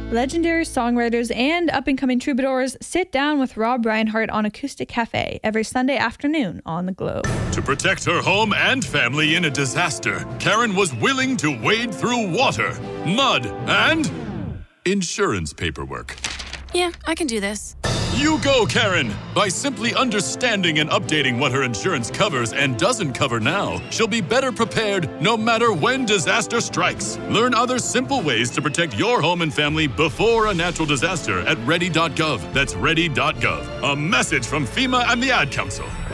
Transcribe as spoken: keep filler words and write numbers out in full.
Legendary songwriters and up-and-coming troubadours sit down with Rob Reinhardt on Acoustic Cafe every Sunday afternoon on the Globe. To protect her home and family in a disaster, Karen was willing to wade through water, mud, and insurance paperwork. Yeah, I can do this. You go, Karen! By simply understanding and updating what her insurance covers and doesn't cover now, she'll be better prepared no matter when disaster strikes. Learn other simple ways to protect your home and family before a natural disaster at ready dot gov. That's ready dot gov. A message from FEMA and the Ad Council.